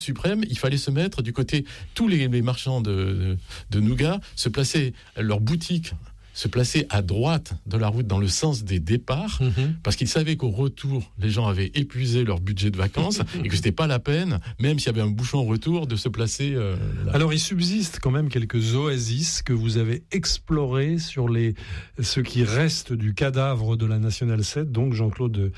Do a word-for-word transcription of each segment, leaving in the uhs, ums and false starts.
suprême, il fallait se mettre du côté, tous les, les marchands de, de, de nougat se plaçaient, leur boutique se placer à droite de la route dans le sens des départs, mmh. parce qu'ils savaient qu'au retour, les gens avaient épuisé leur budget de vacances et que c'était pas la peine, même s'il y avait un bouchon au retour, de se placer euh, là. Alors, il subsiste quand même quelques oasis que vous avez explorées sur les, ce qui reste du cadavre de la Nationale sept, donc Jean-Claude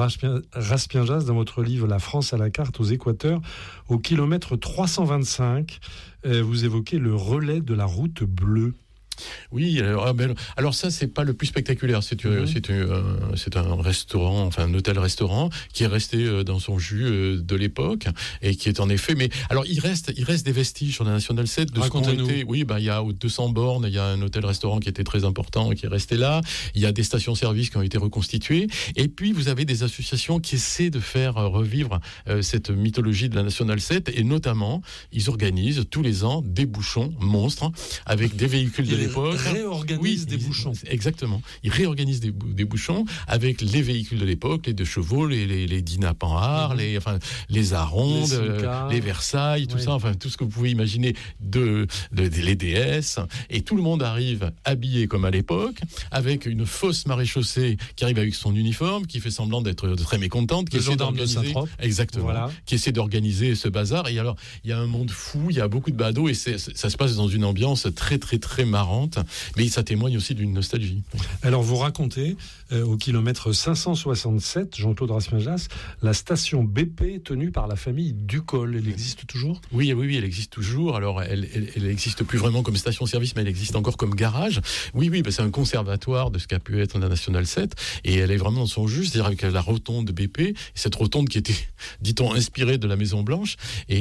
Raspienjas, dans votre livre « La France à la carte aux Équateurs », au kilomètre trois cent vingt-cinq, euh, vous évoquez le relais de la route bleue. Oui, alors, alors ça c'est pas le plus spectaculaire, c'est, mmh. c'est, un, c'est un restaurant, enfin un hôtel-restaurant qui est resté dans son jus de l'époque et qui est en effet, mais alors il reste, il reste des vestiges sur la Nationale sept de ce qu'on était. Oui, bah il y a deux cents bornes, il y a un hôtel-restaurant qui était très important et qui est resté là. Il y a des stations-service qui ont été reconstituées et puis vous avez des associations qui essaient de faire revivre euh, cette mythologie de la Nationale sept et notamment ils organisent tous les ans des bouchons monstres avec des véhicules de l'époque. Réorganise oui, des ils, bouchons. Exactement. Ils réorganisent des, des bouchons avec les véhicules de l'époque, les deux chevaux, les, les, les Dinah Panhard, mmh. les, enfin, les Arondes, les, euh, les Versailles, tout oui. ça, enfin, tout ce que vous pouvez imaginer de, de, de les déesses. Et tout le monde arrive habillé comme à l'époque, avec une fausse maréchaussée qui arrive avec son uniforme, qui fait semblant d'être très mécontente, qui le essaie d'organiser. De exactement. Voilà. Qui essaie d'organiser ce bazar. Et alors, il y a un monde fou, il y a beaucoup de badauds et c'est, ça se passe dans une ambiance très, très, très marrante. Mais ça témoigne aussi d'une nostalgie. Alors vous racontez euh, au kilomètre cinq cent soixante-sept, Jean-Claude Raspienjas, la station B P tenue par la famille Ducol. Elle existe toujours ? Oui, oui, oui, elle existe toujours. Alors elle, elle, elle existe plus vraiment comme station-service, mais elle existe encore comme garage. Oui, oui, bah, c'est un conservatoire de ce qu'a pu être la Nationale sept, et elle est vraiment dans son jus, c'est-à-dire avec la rotonde B P, et cette rotonde qui était, dit-on, inspirée de la Maison Blanche, et,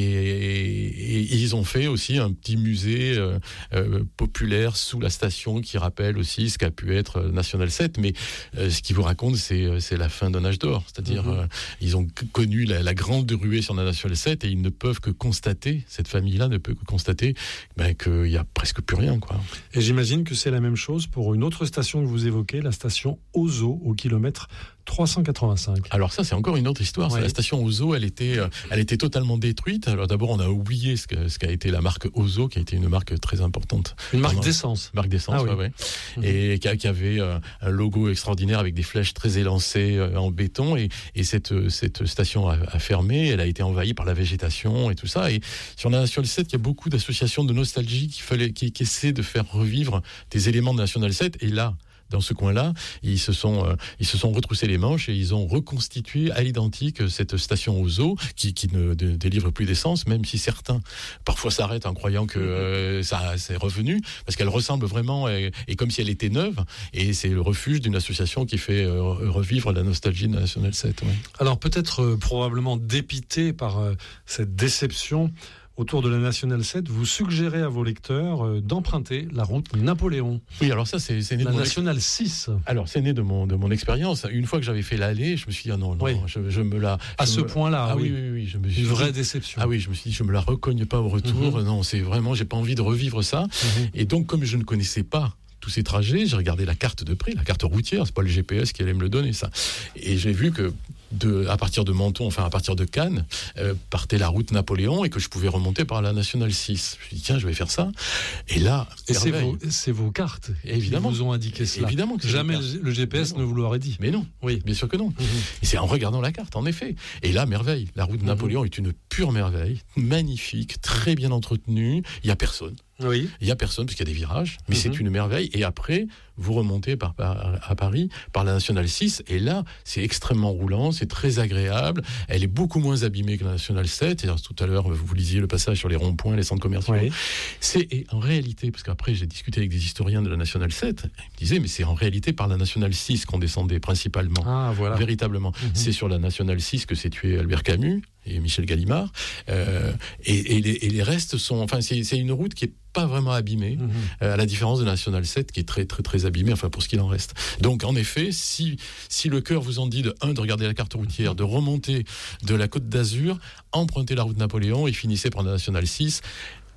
et, et ils ont fait aussi un petit musée euh, euh, populaire sous la station qui rappelle aussi ce qu'a pu être Nationale sept, mais euh, ce qu'ils vous racontent, c'est, c'est la fin d'un âge d'or. C'est-à-dire, mmh. euh, ils ont connu la, la grande ruée sur la Nationale sept et ils ne peuvent que constater, cette famille-là ne peut que constater ben, qu'il n'y a presque plus rien, quoi. Et j'imagine que c'est la même chose pour une autre station que vous évoquez, la station Ozo, au kilomètre trois cent quatre-vingt-cinq. Alors ça, c'est encore une autre histoire. Ouais. La station Ozo, elle était, euh, elle était totalement détruite. Alors d'abord, on a oublié ce, que, ce qu'a été la marque Ozo, qui a été une marque très importante. Une marque d'essence. Marque d'essence, ah, oui. ouais, ouais. Mmh. Et qui, a, qui avait euh, un logo extraordinaire avec des flèches très élancées euh, en béton. Et, et cette, cette station a, a fermé. Elle a été envahie par la végétation et tout ça. Et sur la Nationale sept, il y a beaucoup d'associations de nostalgie qui, fallait, qui, qui essaient de faire revivre des éléments de la Nationale sept. Et là, dans ce coin-là, ils se sont, euh, ils se sont retroussés les manches et ils ont reconstitué à l'identique cette station Ozo qui, qui ne de, délivre plus d'essence, même si certains parfois s'arrêtent en croyant que euh, ça c'est revenu, parce qu'elle ressemble vraiment et, et comme si elle était neuve. Et c'est le refuge d'une association qui fait euh, revivre la nostalgie de la Nationale sept. Ouais. Alors peut-être euh, probablement dépité par euh, cette déception autour de la Nationale sept, vous suggérez à vos lecteurs euh, d'emprunter la route Napoléon. Oui, alors ça, c'est, c'est né la de mon Nationale ex... six. Alors, c'est né de mon, de mon expérience. Une fois que j'avais fait l'aller, je me suis dit, ah non, non, oui. je, je me la... À je ce me... point-là, ah, oui. oui, oui, oui. Je me suis Une dit... vraie déception. Ah oui, je me suis dit, je me la recogne pas au retour. Mm-hmm. Non, c'est vraiment, j'ai pas envie de revivre ça. Mm-hmm. Et donc, comme je ne connaissais pas tous ces trajets, j'ai regardé la carte de près, la carte routière, c'est pas le G P S qui allait me le donner, ça. Et j'ai vu que de, à partir de Menton, enfin à partir de Cannes, euh, partait la route Napoléon et que je pouvais remonter par la Nationale six. Je me suis dit, tiens, je vais faire ça. Et là, et c'est vos, c'est vos cartes évidemment, qui vous ont indiqué cela. Évidemment que jamais le G P S ne vous l'aurait dit. Mais non, oui, bien sûr que non. Mm-hmm. Et c'est en regardant la carte, en effet. Et là, merveille. La route mm-hmm. Napoléon est une pure merveille, magnifique, très bien entretenue. Il y a personne. Oui. Il n'y a personne parce qu'il y a des virages, mais mm-hmm. c'est une merveille. Et après, vous remontez par, par, à Paris par la Nationale six. Et là, c'est extrêmement roulant, c'est très agréable. Elle est beaucoup moins abîmée que la Nationale sept. Et alors, tout à l'heure, vous lisiez le passage sur les ronds-points, les centres commerciaux. Oui. C'est et en réalité, parce qu'après, j'ai discuté avec des historiens de la Nationale sept. Ils me disaient, mais c'est en réalité par la Nationale six qu'on descendait principalement. Ah, voilà. Véritablement. Mm-hmm. C'est sur la Nationale six que s'est tué Albert Camus et Michel Gallimard. Euh, et, et, les, et les restes sont... Enfin, c'est, c'est une route qui est pas vraiment abîmée, mmh. euh, à la différence de la Nationale sept qui est très très très abîmée, enfin pour ce qu'il en reste. Donc en effet, si si le cœur vous en dit de un de regarder la carte routière, de remonter de la Côte d'Azur, empruntez la route Napoléon et finissez par la Nationale six.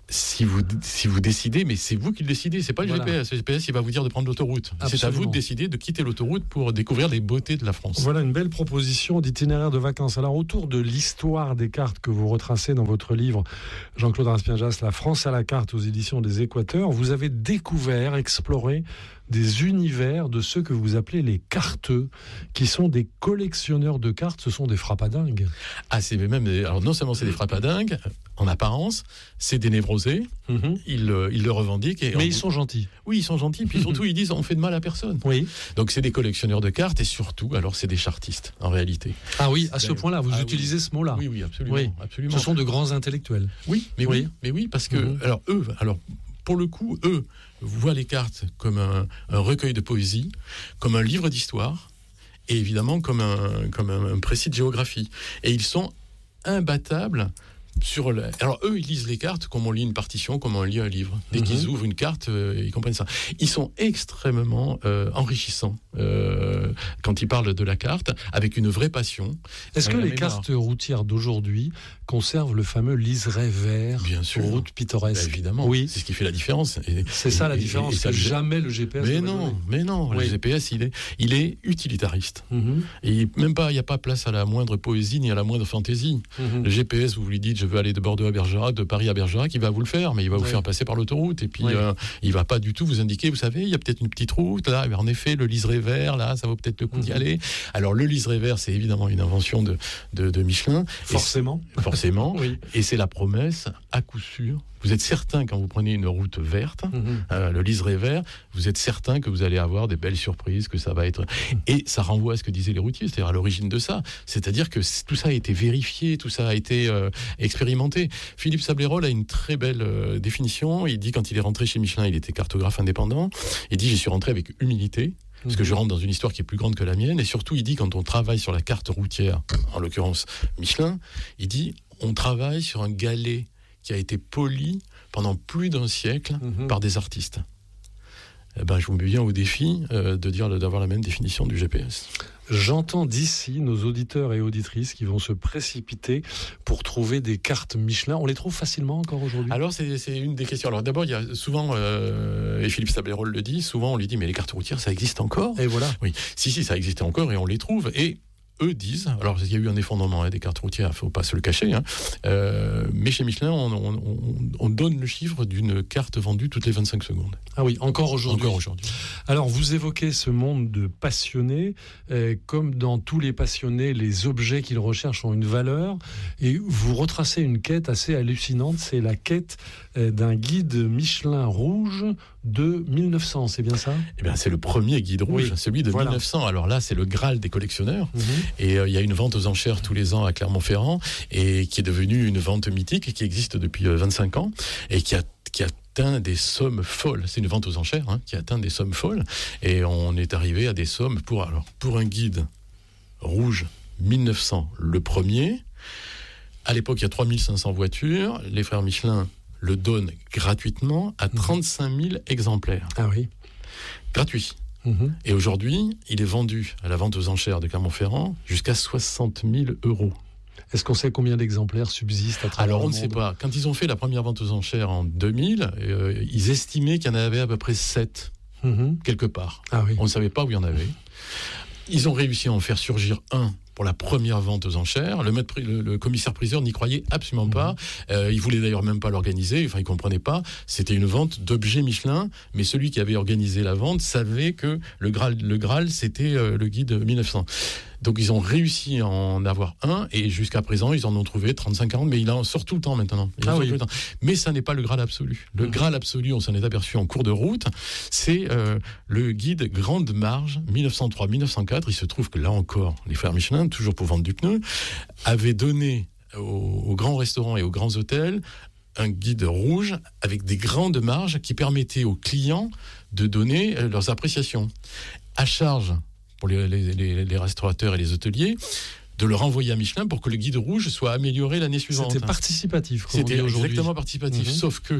Si vous, si vous décidez, mais c'est vous qui le décidez, c'est pas le Voilà. G P S. Le G P S, il va vous dire de prendre l'autoroute. Absolument. C'est à vous de décider de quitter l'autoroute pour découvrir les beautés de la France. Voilà une belle proposition d'itinéraire de vacances. Alors, autour de l'histoire des cartes que vous retracez dans votre livre, Jean-Claude Raspien-Jass, La France à la carte aux éditions des Équateurs, vous avez découvert, exploré des univers de ceux que vous appelez les carteux, qui sont des collectionneurs de cartes, ce sont des frappadingues. Ah, c'est même, alors non seulement c'est des frappadingues, en apparence, c'est des névrosés, Mmh. ils, euh, ils le revendiquent. Et Mais en- ils sont gentils. Oui, ils sont gentils, puis surtout ils disent on fait de mal à personne. Oui. Donc c'est des collectionneurs de cartes et surtout, alors c'est des chartistes en réalité. Ah oui, à ce point-là, vous Ah oui. utilisez ce mot-là. Oui, oui, absolument, Oui. absolument. Ce sont de grands intellectuels. Oui, mais oui, Oui. mais oui, parce que Mhm. alors eux, alors pour le coup, eux voient les cartes comme un, un recueil de poésie, comme un livre d'histoire, et évidemment comme un comme un, un précis de géographie. Et ils sont imbattables. Sur le... Alors eux, ils lisent les cartes comme on lit une partition, comme on lit un livre. Dès Mhm. qu'ils ouvrent une carte, euh, ils comprennent ça. Ils sont extrêmement euh, enrichissants euh, quand ils parlent de la carte, avec une vraie passion. Est-ce que Avec la les mémoire. cartes routières d'aujourd'hui conservent le fameux liseré vert Bien sûr. aux routes Bah, pittoresques? évidemment, Oui. c'est ce qui fait la différence. Et- C'est ça la et- et- différence, et ça que le gêne. jamais le G P S Mais ne va non, donner. mais non, le Oui. G P S, il est, il est utilitariste. Mhm, Et même pas, il n'y a pas place à la moindre poésie ni à la moindre fantaisie. mhm. Le G P S, vous lui dites, je veux aller de Bordeaux à Bergerac, de Paris à Bergerac, il va vous le faire, mais il va vous Oui. faire passer par l'autoroute. Et puis, Oui. euh, il va pas du tout vous indiquer, vous savez, il y a peut-être une petite route, là, et en effet, le liseré vert, là, ça vaut peut-être le coup d'y Mhm. aller. Alors, le liseré vert, c'est évidemment une invention de, de, de Michelin. Et Forcément. c'est- Forcément. Oui. Et c'est la promesse, à coup sûr. Vous êtes certain, quand vous prenez une route verte, Mhm. euh, le liseré vert, vous êtes certain que vous allez avoir des belles surprises, que ça va être... Et ça renvoie à ce que disaient les routiers, c'est-à-dire à l'origine de ça. C'est-à-dire que c- tout ça a été vérifié, tout ça a été euh, expérimenté. Philippe Sablérol a une très belle euh, définition. Il dit, quand il est rentré chez Michelin, il était cartographe indépendant. Il dit, j'y suis rentré avec humilité, parce que je rentre dans une histoire qui est plus grande que la mienne. Et surtout, il dit, quand on travaille sur la carte routière, en l'occurrence Michelin, il dit, on travaille sur un galet qui a été poli pendant plus d'un siècle Mhm. par des artistes. Eh ben, je vous mets bien au défi euh, de dire d'avoir la même définition du G P S. J'entends d'ici nos auditeurs et auditrices qui vont se précipiter pour trouver des cartes Michelin. On les trouve facilement encore aujourd'hui? Alors, c'est c'est une des questions. Alors, d'abord, il y a souvent, euh, et Philippe Sablérol le dit, souvent on lui dit, mais les cartes routières, ça existe encore? Et voilà. Oui, si, si, ça existait encore et on les trouve. Et eux disent, alors il y a eu un effondrement hein, des cartes routières, il ne faut pas se le cacher, hein, euh, mais chez Michelin, on, on, on, on donne le chiffre d'une carte vendue toutes les vingt-cinq secondes. Ah oui, encore aujourd'hui. Encore aujourd'hui. Alors, vous évoquez ce monde de passionnés. Euh, comme dans tous les passionnés, les objets qu'ils recherchent ont une valeur. Et vous retracez une quête assez hallucinante. C'est la quête euh, d'un guide Michelin rouge de mille neuf cents, c'est bien ça? Eh bien, c'est le premier guide rouge, Oui, celui de voilà. mille neuf cents. Alors là, c'est le Graal des collectionneurs. Mhm. Et euh, il y a une vente aux enchères tous les ans à Clermont-Ferrand, et qui est devenue une vente mythique, qui existe depuis euh, vingt-cinq ans, et qui a, qui a atteint des sommes folles. C'est une vente aux enchères hein, qui a atteint des sommes folles. Et on est arrivé à des sommes pour, alors, pour un guide rouge mille neuf cents, le premier. À l'époque, il y a trois mille cinq cents voitures. Les frères Michelin le donnent gratuitement à trente-cinq mille exemplaires. Ah oui. Gratuit. Mhm. Et aujourd'hui, il est vendu à la vente aux enchères de Clermont-Ferrand jusqu'à soixante mille euros. Est-ce qu'on sait combien d'exemplaires subsistent à travers Alors, on le ne sait monde? pas. Quand ils ont fait la première vente aux enchères en deux mille, euh, ils estimaient qu'il y en avait à peu près sept, Mhm. quelque part. Ah oui. On ne savait pas où il y en avait. Ils ont réussi à en faire surgir un pour la première vente aux enchères. Le, maître, le, le commissaire-priseur n'y croyait absolument pas. Euh, il voulait d'ailleurs même pas l'organiser. Enfin, il comprenait pas. C'était une vente d'objets Michelin, mais celui qui avait organisé la vente savait que le Graal, le Graal c'était euh, le guide mille neuf cents. Donc ils ont réussi à en avoir un, et jusqu'à présent ils en ont trouvé trente-cinq quarante, mais il en sort tout le temps maintenant. Il en Ah sort oui. tout le temps. Mais ça n'est pas le Graal absolu. Le Mhm. Graal absolu, on s'en est aperçu en cours de route, c'est euh, le guide Grande Marge mille neuf cent trois mille neuf cent quatre. Il se trouve que là encore, les frères Michelin, toujours pour vendre du pneu, avaient donné aux, aux grands restaurants et aux grands hôtels un guide rouge avec des grandes marges qui permettaient aux clients de donner euh, leurs appréciations. À charge pour les, les, les, les restaurateurs et les hôteliers, de le renvoyer à Michelin pour que le guide rouge soit amélioré l'année suivante. C'était participatif, comme on C'était dit aujourd'hui. exactement participatif, Mhm. sauf que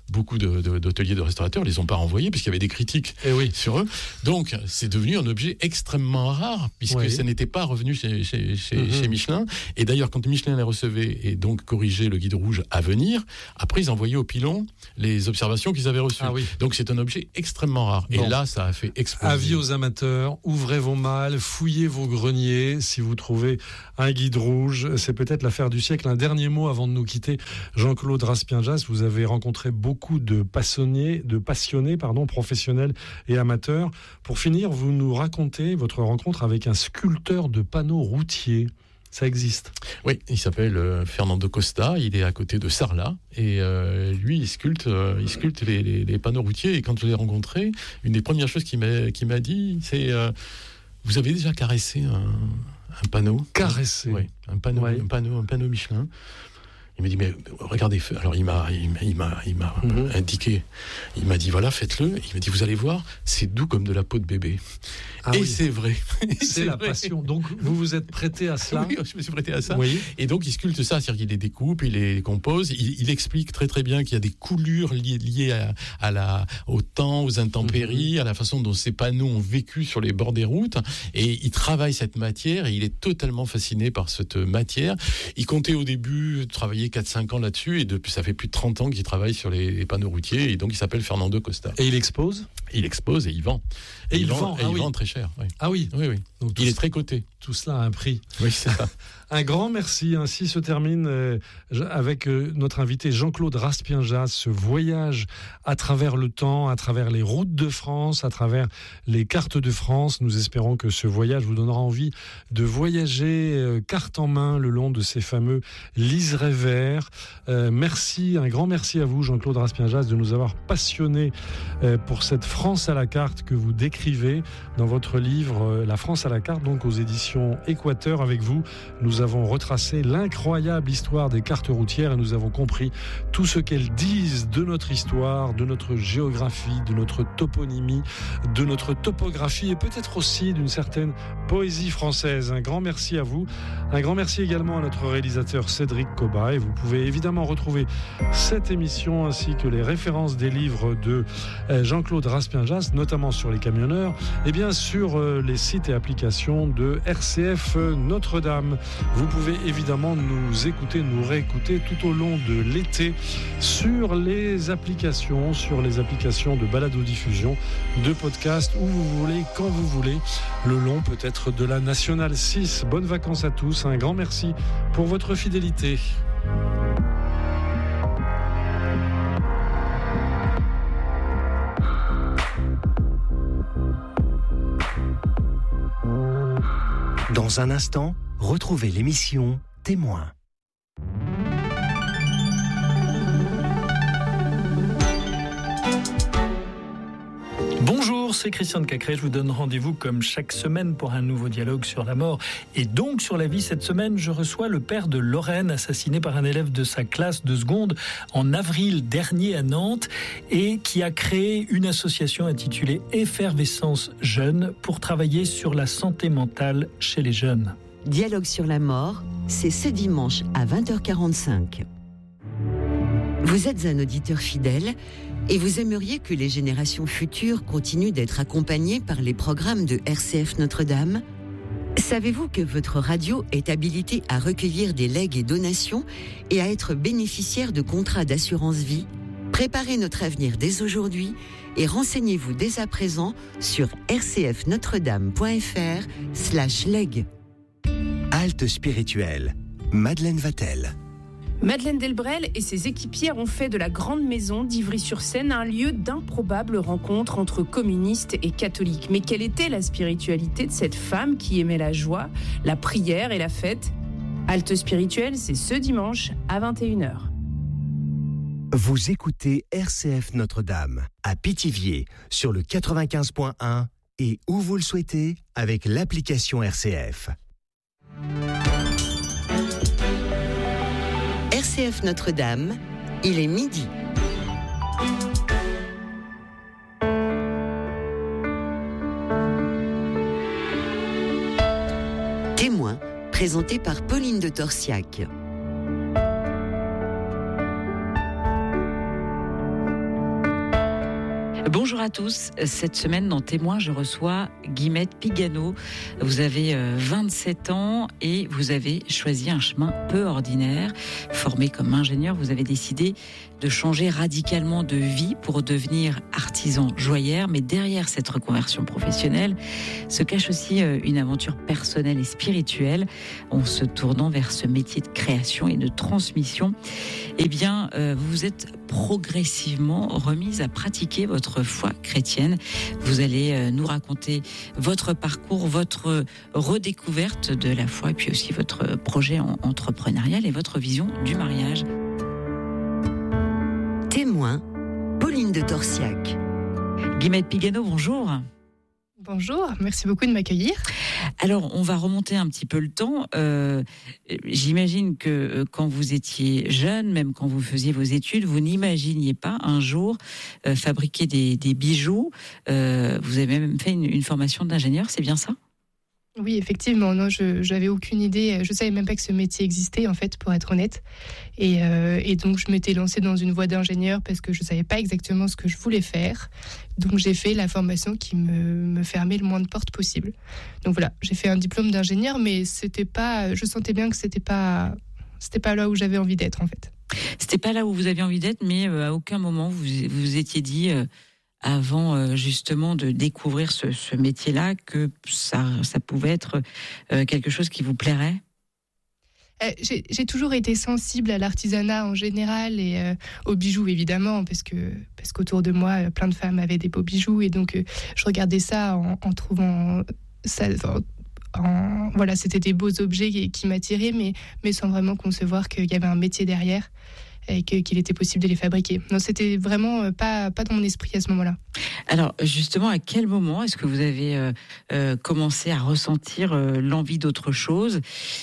beaucoup de, de, d'hôteliers, de restaurateurs les ont pas renvoyés parce qu'il y avait des critiques eh oui. sur eux. Donc, c'est devenu un objet extrêmement rare puisque oui. ça n'était pas revenu chez, chez, chez, mm-hmm. chez Michelin. Et d'ailleurs, quand Michelin les recevait et donc corrigeait le guide rouge à venir, après, ils envoyaient au pilon les observations qu'ils avaient reçues. Ah oui. Donc, c'est un objet extrêmement rare. Bon. Et là, ça a fait exploser. Avis aux amateurs, ouvrez vos malles, fouillez vos greniers. Si vous trouvez un guide rouge, c'est peut-être l'affaire du siècle. Un dernier mot avant de nous quitter. Jean-Claude Raspienjas, vous avez rencontré beaucoup de passionnés, de passionnés pardon, professionnels et amateurs. Pour finir, vous nous racontez votre rencontre avec un sculpteur de panneaux routiers. Ça existe. Oui, il s'appelle euh, Fernando Costa, il est à côté de Sarlat, et euh, lui, il sculpte, euh, il sculpte les, les, les panneaux routiers, et quand je l'ai rencontré, une des premières choses qu'il m'a, qu'il m'a dit, c'est euh, « Vous avez déjà caressé un, un panneau ?» Caressé. Oui, un panneau, ouais. un panneau, un panneau Michelin. Il m'a dit, mais regardez, alors il m'a, il m'a, il m'a, il m'a mm-hmm. indiqué, il m'a dit, voilà, faites-le. Il m'a dit, vous allez voir, c'est doux comme de la peau de bébé. Ah et oui. c'est vrai. C'est, c'est la vrai. Passion. Donc, vous vous êtes prêté à cela? Oui, je me suis prêté à ça. Oui. Et donc, il sculpte ça, c'est-à-dire qu'il les découpe, il les compose. Il, il explique très, très bien qu'il y a des coulures liées, liées à, à la, au temps, aux intempéries, mm-hmm. à la façon dont ces panneaux ont vécu sur les bords des routes. Et il travaille cette matière et il est totalement fasciné par cette matière. Il comptait au début travailler quatre cinq ans là-dessus et depuis, ça fait plus de trente ans qu'il travaille sur les, les panneaux routiers et donc il s'appelle Fernando Costa. Et il expose ? Il expose et il vend. Et, et il, il vend, vend, et ah il oui. vend très cher. Oui. Ah oui. Oui, oui. Donc, il est très coté. Tout cela a un prix. Oui, c'est ça. Un grand merci. Ainsi se termine euh, avec euh, notre invité Jean-Claude Raspienjas ce voyage à travers le temps, à travers les routes de France, à travers les cartes de France. Nous espérons que ce voyage vous donnera envie de voyager euh, carte en main le long de ces fameux liserés verts. Euh, merci, un grand merci à vous Jean-Claude Raspienjas de nous avoir passionnés euh, pour cette France à la carte que vous décrivez dans votre livre euh, La France à la carte, donc aux éditions Équateur. Avec vous, nous avons retracé l'incroyable histoire des cartes routières et nous avons compris tout ce qu'elles disent de notre histoire, de notre géographie, de notre toponymie, de notre topographie et peut-être aussi d'une certaine poésie française. Un grand merci à vous. Un grand merci également à notre réalisateur Cédric Coba. Et vous pouvez évidemment retrouver cette émission ainsi que les références des livres de Jean-Claude Raspienjas, notamment sur les camionneurs, et bien sur les sites et applications de R C F Notre-Dame. Vous pouvez évidemment nous écouter, nous réécouter tout au long de l'été sur les applications, sur les applications de balado-diffusion, de podcast, où vous voulez, quand vous voulez, le long peut-être de la Nationale six. Bonnes vacances à tous, un grand merci pour votre fidélité. Dans un instant, retrouvez l'émission Témoin. Bonjour, c'est Christian de Cacré. Je vous donne rendez-vous comme chaque semaine pour un nouveau dialogue sur la mort et donc sur la vie. Cette semaine, je reçois le père de Lorraine, assassiné par un élève de sa classe de seconde en avril dernier à Nantes et qui a créé une association intitulée Effervescence Jeune pour travailler sur la santé mentale chez les jeunes. Dialogue sur la mort, c'est ce dimanche à vingt heures quarante-cinq. Vous êtes un auditeur fidèle et vous aimeriez que les générations futures continuent d'être accompagnées par les programmes de R C F Notre-Dame ? Savez-vous que votre radio est habilitée à recueillir des legs et donations et à être bénéficiaire de contrats d'assurance vie ? Préparez notre avenir dès aujourd'hui et renseignez-vous dès à présent sur r c f notre dame point f r slash leg. Halte spirituelle, Madeleine Vatel. Madeleine Delbrel et ses équipières ont fait de la Grande Maison d'Ivry-sur-Seine un lieu d'improbables rencontres entre communistes et catholiques. Mais quelle était la spiritualité de cette femme qui aimait la joie, la prière et la fête ? Halte spirituelle, c'est ce dimanche à vingt et une heures. Vous écoutez R C F Notre-Dame à Pithiviers sur le quatre-vingt-quinze point un et où vous le souhaitez avec l'application R C F. R C F Notre-Dame, il est midi. Témoin, présenté par Pauline de Torsiac. Bonjour à tous. Cette semaine, dans Témoins, je reçois Guillemette Pigano. Vous avez vingt-sept ans et vous avez choisi un chemin peu ordinaire. Formé comme ingénieur, vous avez décidé de changer radicalement de vie pour devenir artisan joaillère. Mais derrière cette reconversion professionnelle se cache aussi une aventure personnelle et spirituelle. En se tournant vers ce métier de création et de transmission, eh bien, vous vous êtes progressivement remise à pratiquer votre foi chrétienne. Vous allez nous raconter votre parcours, votre redécouverte de la foi et puis aussi votre projet entrepreneurial et votre vision du mariage. Témoin, Pauline de Torsiac. Guillemette Pigano, bonjour. Bonjour, merci beaucoup de m'accueillir. Alors, on va remonter un petit peu le temps. Euh, j'imagine que euh, quand vous étiez jeune, même quand vous faisiez vos études, vous n'imaginiez pas un jour euh, fabriquer des, des bijoux. Euh, vous avez même fait une, une formation d'ingénieur, c'est bien ça ? Oui, effectivement. Non, je j'avais aucune idée. Je savais même pas que ce métier existait, en fait, pour être honnête. Et, euh, et donc, je m'étais lancée dans une voie d'ingénieur parce que je savais pas exactement ce que je voulais faire. Donc, j'ai fait la formation qui me, me fermait le moins de portes possible. Donc voilà, j'ai fait un diplôme d'ingénieur, mais c'était pas. Je sentais bien que c'était pas. C'était pas là où j'avais envie d'être, en fait. C'était pas là où vous aviez envie d'être, mais à aucun moment vous vous, vous étiez dit. Euh... avant justement de découvrir ce, ce métier-là, que ça, ça pouvait être quelque chose qui vous plairait ? euh, j'ai, j'ai toujours été sensible à l'artisanat en général et euh, aux bijoux évidemment, parce, que, parce qu'autour de moi, plein de femmes avaient des beaux bijoux et donc euh, je regardais ça en, en trouvant ça... En, en, voilà, c'était des beaux objets qui, qui m'attiraient, mais, mais sans vraiment concevoir qu'il y avait un métier derrière. Et que, qu'il était possible de les fabriquer. Non, c'était vraiment pas, pas dans mon esprit à ce moment-là. Alors, justement, à quel moment est-ce que vous avez euh, euh, commencé à ressentir euh, l'envie d'autre chose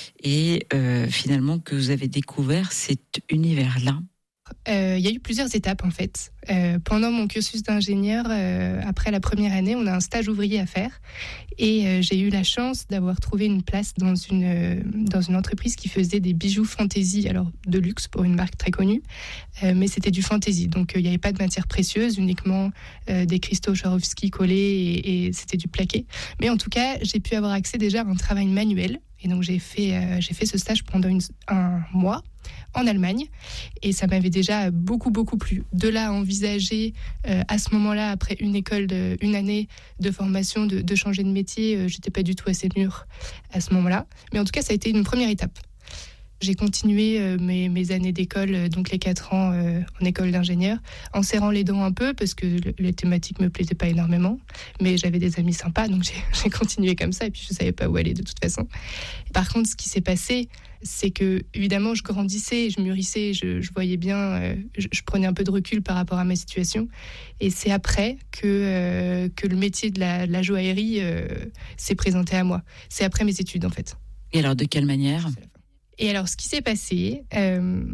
et euh, finalement que vous avez découvert cet univers-là ? Il euh, y a eu plusieurs étapes en fait. Euh, pendant mon cursus d'ingénieur, euh, après la première année, on a un stage ouvrier à faire et euh, j'ai eu la chance d'avoir trouvé une place dans une, euh, dans une entreprise qui faisait des bijoux fantaisie, alors de luxe pour une marque très connue, euh, mais c'était du fantaisie, donc il euh, n'y avait pas de matière précieuse, uniquement euh, des cristaux Swarovski collés et, et c'était du plaqué. Mais en tout cas, j'ai pu avoir accès déjà à un travail manuel et donc j'ai fait, euh, j'ai fait ce stage pendant une, un mois en Allemagne et ça m'avait déjà beaucoup beaucoup plu. De là à envisager euh, à ce moment-là, après une école, de, une année de formation, de, de changer de métier, euh, j'étais pas du tout assez mûre à ce moment-là. Mais en tout cas, ça a été une première étape. J'ai continué euh, mes, mes années d'école, euh, donc les quatre ans euh, en école d'ingénieur, en serrant les dents un peu parce que le, les thématiques me plaisaient pas énormément, mais j'avais des amis sympas, donc j'ai, j'ai continué comme ça et puis je savais pas où aller de toute façon. Par contre, ce qui s'est passé, c'est que évidemment je grandissais, je mûrissais, je, je voyais bien, euh, je, je prenais un peu de recul par rapport à ma situation, et c'est après que euh, que le métier de la, de la joaillerie euh, s'est présenté à moi. C'est après mes études en fait. Et alors de quelle manière ? Et alors, ce qui s'est passé, euh,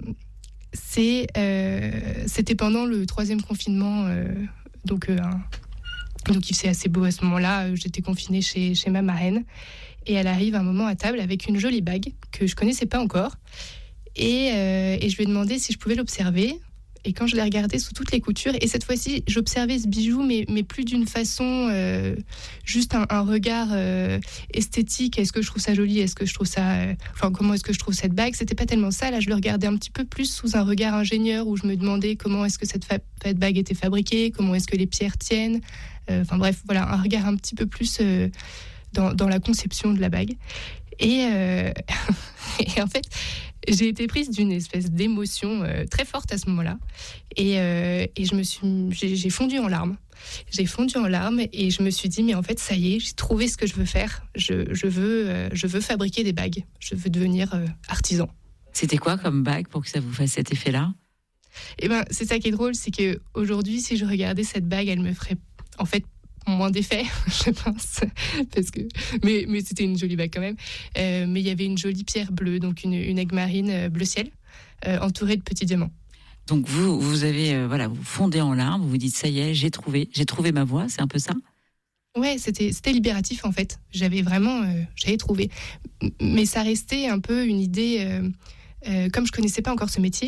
c'est, euh, c'était pendant le troisième confinement. Euh, donc, euh, un, donc, il faisait assez beau à ce moment-là. J'étais confinée chez, chez ma marraine. Et elle arrive un moment à table avec une jolie bague que je ne connaissais pas encore. Et, euh, et je lui ai demandé si je pouvais l'observer. Et quand je l'ai regardé sous toutes les coutures, et cette fois-ci, j'observais ce bijou, mais, mais plus d'une façon, euh, juste un, un regard euh, esthétique. Est-ce que je trouve ça joli ? Est-ce que je trouve ça... Euh, enfin, comment est-ce que je trouve cette bague ? C'était pas tellement ça. Là, je le regardais un petit peu plus sous un regard ingénieur, où je me demandais comment est-ce que cette, fa- cette bague était fabriquée, comment est-ce que les pierres tiennent. Euh, enfin bref, voilà, un regard un petit peu plus euh, dans, dans la conception de la bague. Et, euh, et en fait... j'ai été prise d'une espèce d'émotion euh, très forte à ce moment-là. Et, euh, et je me suis, j'ai, j'ai fondu en larmes. J'ai fondu en larmes et je me suis dit, mais en fait, ça y est, j'ai trouvé ce que je veux faire. Je, je, veux, euh, je veux fabriquer des bagues. Je veux devenir euh, artisan. C'était quoi comme bague pour que ça vous fasse cet effet-là ? Eh ben, c'est ça qui est drôle, c'est qu'aujourd'hui, si je regardais cette bague, elle me ferait en fait moins d'effet, je pense, parce que mais mais c'était une jolie bague quand même. Euh, mais il y avait une jolie pierre bleue, donc une une aigue marine euh, bleu ciel, euh, entourée de petits diamants. Donc vous vous avez euh, voilà, vous fondez en larmes, vous vous dites ça y est, j'ai trouvé, j'ai trouvé ma voie, c'est un peu ça ? Ouais, c'était c'était libératif en fait. J'avais vraiment, euh, j'avais trouvé, mais ça restait un peu une idée. Euh, euh, comme je connaissais pas encore ce métier.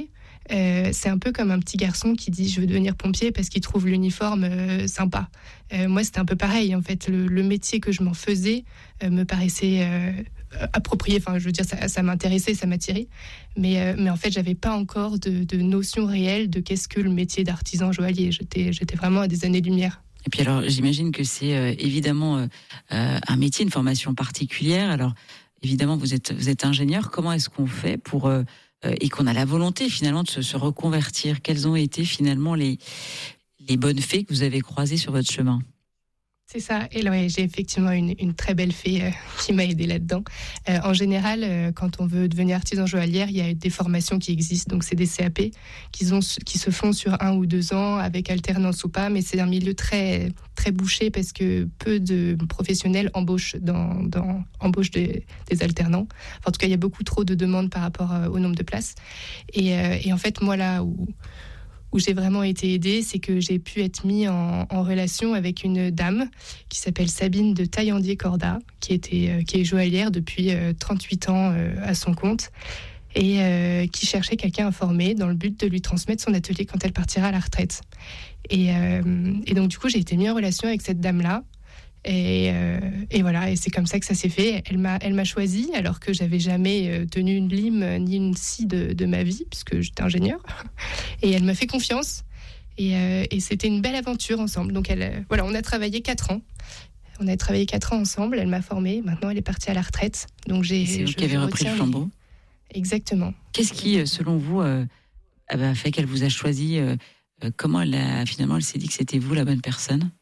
Euh, c'est un peu comme un petit garçon qui dit je veux devenir pompier parce qu'il trouve l'uniforme euh, sympa. Euh, moi, c'était un peu pareil. En fait, le, le métier que je m'en faisais euh, me paraissait euh, approprié. Enfin, je veux dire, ça, ça m'intéressait, ça m'attirait. Mais, euh, mais en fait, j'avais pas encore de, de notion réelle de qu'est-ce que le métier d'artisan joaillier. J'étais, j'étais vraiment à des années-lumière. Et puis alors, j'imagine que c'est euh, évidemment euh, un métier, une formation particulière. Alors, évidemment, vous êtes, vous êtes ingénieur. Comment est-ce qu'on fait pour... Euh, et qu'on a la volonté finalement de se, se reconvertir? Quelles ont été finalement les, les bonnes fées que vous avez croisées sur votre chemin? C'est ça. Et là, ouais, j'ai effectivement une, une très belle fée euh, qui m'a aidée là-dedans. Euh, en général, euh, quand on veut devenir artisan joaillière, il y a des formations qui existent. Donc, c'est des C A P qui, ont, qui se font sur un ou deux ans avec alternance ou pas. Mais c'est un milieu très, très bouché parce que peu de professionnels embauchent, dans, dans, embauchent des, des alternants. Enfin, en tout cas, il y a beaucoup trop de demandes par rapport euh, au nombre de places. Et, euh, et en fait, moi, là où... où j'ai vraiment été aidée, c'est que j'ai pu être mis en, en relation avec une dame qui s'appelle Sabine de Taillandier-Corda, qui, était, euh, qui est joaillière depuis euh, trente-huit ans euh, à son compte, et euh, qui cherchait quelqu'un à former dans le but de lui transmettre son atelier quand elle partira à la retraite. Et, euh, et donc, du coup, j'ai été mis en relation avec cette dame-là. Et, euh, et voilà, et c'est comme ça que ça s'est fait. Elle m'a, elle m'a choisi alors que j'avais jamais tenu une lime ni une scie de, de ma vie puisque j'étais ingénieure. Et elle m'a fait confiance. Et, euh, et c'était une belle aventure ensemble. Donc elle, voilà, on a travaillé quatre ans. On a travaillé quatre ans ensemble. Elle m'a formée. Maintenant, elle est partie à la retraite. Donc j'ai. C'est vous qui avez repris le flambeau. Les... Exactement. Qu'est-ce qui, selon vous, euh, a fait qu'elle vous a choisi euh, Comment elle a, finalement, elle s'est dit que c'était vous la bonne personne?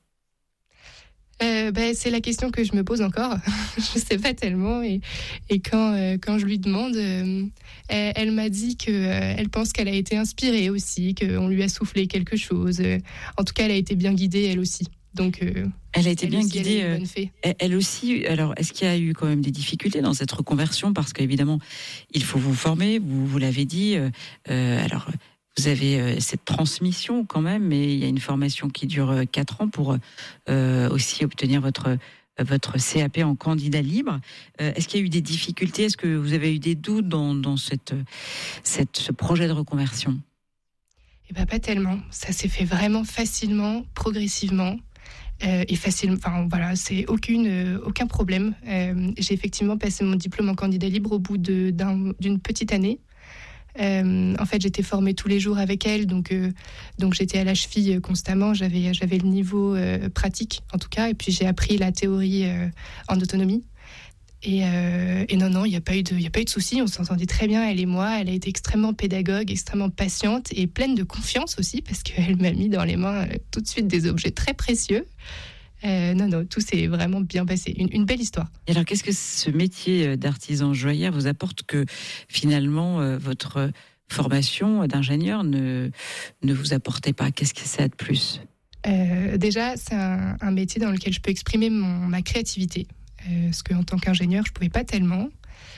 Euh, bah, c'est la question que je me pose encore. Je sais pas tellement. Et, et quand, euh, quand je lui demande, euh, elle, elle m'a dit que euh, elle pense qu'elle a été inspirée aussi, qu'on lui a soufflé quelque chose. En tout cas, elle a été bien guidée, elle aussi. Donc, euh, elle a été elle bien aussi, guidée. Elle, euh, elle aussi. Alors, est-ce qu'il y a eu quand même des difficultés dans cette reconversion? Parce qu'évidemment, il faut vous former. Vous, vous l'avez dit. Euh, alors. Vous avez euh, cette transmission quand même, mais il y a une formation qui dure euh, quatre ans pour euh, aussi obtenir votre, euh, votre C A P en candidat libre. Euh, est-ce qu'il y a eu des difficultés? Est-ce que vous avez eu des doutes dans, dans cette, cette, ce projet de reconversion? Eh ben, pas tellement. Ça s'est fait vraiment facilement, progressivement. Euh, et facile, enfin voilà, c'est aucune, euh, aucun problème. Euh, j'ai effectivement passé mon diplôme en candidat libre au bout de, d'un, d'une petite année. Euh, en fait, j'étais formée tous les jours avec elle, donc, euh, donc j'étais à la cheville constamment. J'avais, j'avais le niveau euh, pratique, en tout cas, et puis j'ai appris la théorie euh, en autonomie. Et, euh, et non, non, il n'y a pas eu de, il y a pas eu de souci. On s'entendait très bien, elle et moi. Elle a été extrêmement pédagogue, extrêmement patiente et pleine de confiance aussi, parce qu'elle m'a mis dans les mains euh, tout de suite des objets très précieux. Euh, non, non, tout s'est vraiment bien passé. Une, une belle histoire. Et alors, qu'est-ce que ce métier d'artisan joaillier vous apporte que finalement euh, votre formation d'ingénieur ne, ne vous apportait pas? Qu'est-ce que ça a de plus? euh, Déjà, c'est un, un métier dans lequel je peux exprimer mon, ma créativité. Euh, ce qu'en tant qu'ingénieur, je ne pouvais pas tellement.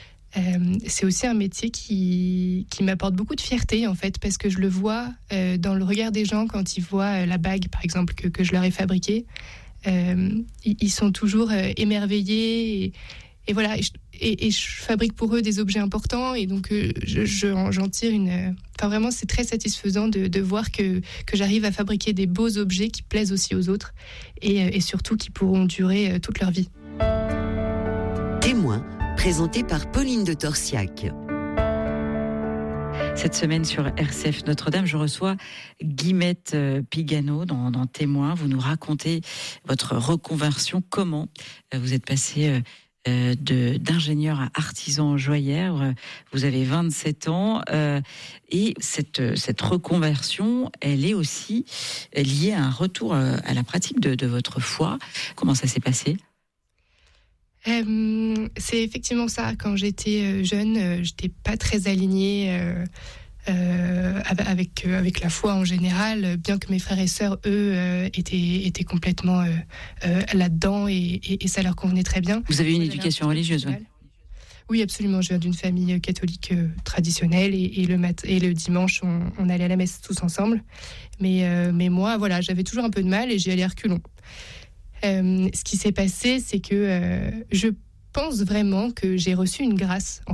Euh, c'est aussi un métier qui, qui m'apporte beaucoup de fierté, en fait, parce que je le vois euh, dans le regard des gens quand ils voient la bague, par exemple, que, que je leur ai fabriquée. Euh, ils sont toujours euh, émerveillés et, et voilà et je, et, et je fabrique pour eux des objets importants et donc euh, je, je, j'en tire une euh, enfin vraiment c'est très satisfaisant de, de voir que, que j'arrive à fabriquer des beaux objets qui plaisent aussi aux autres et, et surtout qui pourront durer euh, toute leur vie. Témoin, présenté par Pauline de Torsiac. Cette semaine sur R C F Notre-Dame, je reçois Guillemette Pigano dans, dans Témoin. Vous nous racontez votre reconversion, comment vous êtes passé euh, de, d'ingénieur à artisan joaillère. Vous avez vingt-sept ans euh, et cette, cette reconversion, elle est aussi liée à un retour à la pratique de, de votre foi. Comment ça s'est passé ? Euh, c'est effectivement ça. Quand j'étais jeune, euh, j'étais pas très alignée euh, euh, avec euh, avec la foi en général, bien que mes frères et sœurs, eux, euh, étaient étaient complètement euh, euh, là-dedans et, et, et ça leur convenait très bien. Vous avez une éducation religieuse, oui ? Oui, absolument. Je viens d'une famille catholique euh, traditionnelle et, et le mat- et le dimanche, on, on allait à la messe tous ensemble. Mais euh, mais moi, voilà, j'avais toujours un peu de mal et j'y allais à reculons. Euh, ce qui s'est passé, c'est que euh, je pense vraiment que j'ai reçu une grâce, en fait.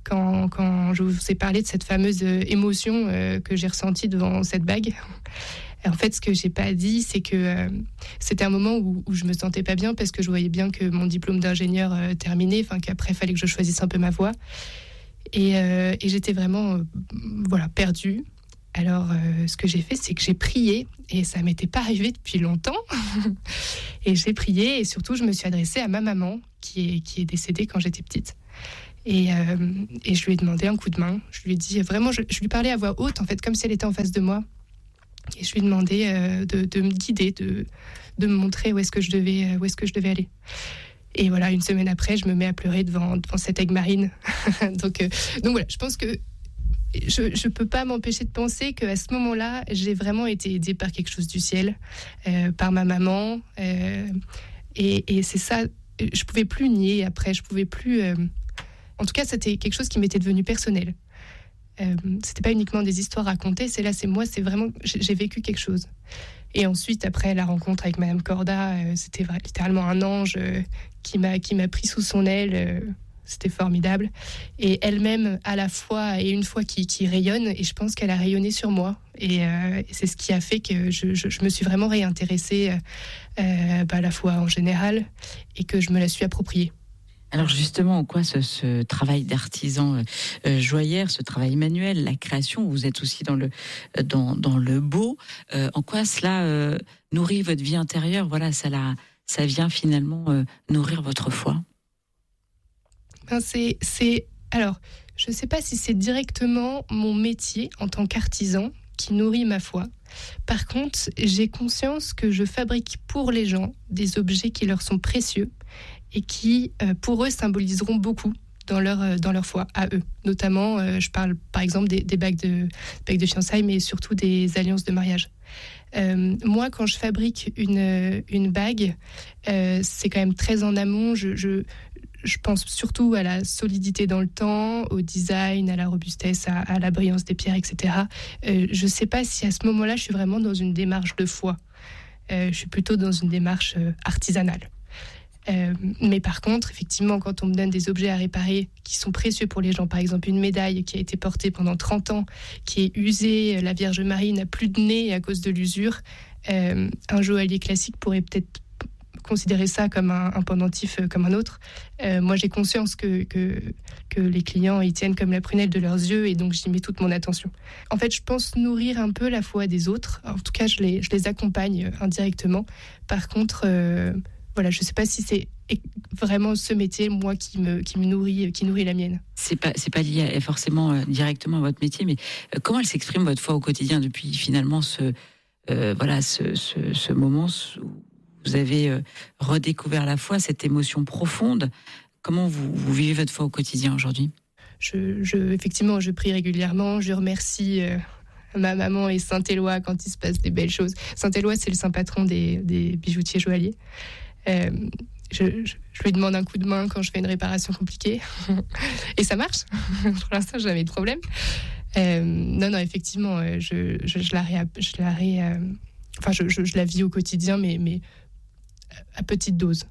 quand, quand je vous ai parlé de cette fameuse émotion euh, que j'ai ressentie devant cette bague. Et en fait, ce que j'ai pas dit, c'est que euh, c'était un moment où, où je me sentais pas bien parce que je voyais bien que mon diplôme d'ingénieur euh, terminait, enfin qu'après il fallait que je choisisse un peu ma voie. Et, euh, et j'étais vraiment, euh, voilà, perdue. Alors, euh, ce que j'ai fait, c'est que j'ai prié, et ça m'était pas arrivé depuis longtemps. Et j'ai prié, et surtout, je me suis adressée à ma maman, qui est, qui est décédée quand j'étais petite. Et, euh, et je lui ai demandé un coup de main. Je lui ai dit, vraiment, je, je lui parlais à voix haute, en fait, comme si elle était en face de moi. Et je lui ai demandé euh, de, de me guider, de, de me montrer où est-ce que je devais, où est-ce que je devais aller. Et voilà, une semaine après, je me mets à pleurer devant, devant cette aigue marine. donc, euh, donc voilà, je pense que je ne peux pas m'empêcher de penser qu'à ce moment-là, j'ai vraiment été aidée par quelque chose du ciel, euh, par ma maman. Euh, et, et c'est ça, je ne pouvais plus nier après, je ne pouvais plus... Euh, en tout cas, c'était quelque chose qui m'était devenu personnel. Euh, c'était pas uniquement des histoires racontées, c'est là, c'est moi, c'est vraiment... J'ai vécu quelque chose. Et ensuite, après la rencontre avec Madame Corda, euh, c'était vrai, littéralement un ange euh, qui m'a, qui m'a pris sous son aile... Euh, C'était formidable. Et elle-même, à la fois, et une fois qui, qui rayonne, et je pense qu'elle a rayonné sur moi. Et, euh, et c'est ce qui a fait que je, je, je me suis vraiment réintéressée euh, bah, à la fois en général, et que je me la suis appropriée. Alors justement, en quoi ce, ce travail d'artisan euh, joaillère, ce travail manuel, la création, vous êtes aussi dans le, dans, dans le beau, euh, en quoi cela euh, nourrit votre vie intérieure? Voilà, ça, la, ça vient finalement euh, nourrir votre foi. Ben c'est, c'est... Alors, je ne sais pas si c'est directement mon métier en tant qu'artisan qui nourrit ma foi. Par contre, j'ai conscience que je fabrique pour les gens des objets qui leur sont précieux et qui, euh, pour eux, symboliseront beaucoup dans leur, euh, dans leur foi, à eux. Notamment, euh, je parle par exemple des, des bagues de, bagues de fiançailles, mais surtout des alliances de mariage. Euh, moi, quand je fabrique une, une bague, euh, c'est quand même très en amont. Je... je Je pense surtout à la solidité dans le temps, au design, à la robustesse, à, à la brillance des pierres, et cetera. Euh, je ne sais pas si à ce moment-là, je suis vraiment dans une démarche de foi. Euh, je suis plutôt dans une démarche euh, artisanale. Euh, mais par contre, effectivement, quand on me donne des objets à réparer qui sont précieux pour les gens, par exemple une médaille qui a été portée pendant trente ans, qui est usée, la Vierge Marie n'a plus de nez à cause de l'usure, euh, un joaillier classique pourrait peut-être considérer ça comme un, un pendentif euh, comme un autre. Euh, moi, j'ai conscience que, que, que les clients y tiennent comme la prunelle de leurs yeux, et donc j'y mets toute mon attention. En fait, je pense nourrir un peu la foi des autres. En tout cas, je les, je les accompagne indirectement. Par contre, euh, voilà, je ne sais pas si c'est vraiment ce métier, moi, qui me, qui me nourrit, qui nourrit la mienne. C'est pas, c'est pas lié forcément euh, directement à votre métier, mais euh, comment elle s'exprime, votre foi, au quotidien, depuis finalement ce, euh, voilà, ce, ce, ce moment où vous avez euh, redécouvert la foi, cette émotion profonde. Comment vous, vous vivez votre foi au quotidien aujourd'hui? je, je, Effectivement, je prie régulièrement. Je remercie euh, ma maman et Saint-Éloi quand il se passe des belles choses. Saint-Éloi, c'est le saint patron des, des bijoutiers joailliers. Euh, je, je, je lui demande un coup de main quand je fais une réparation compliquée. Et ça marche. Pour l'instant, j'ai jamais de problème. Euh, non, non, effectivement, je, je, je la ré... Je la ré euh, enfin, je, je, je la vis au quotidien, mais... mais à petite dose.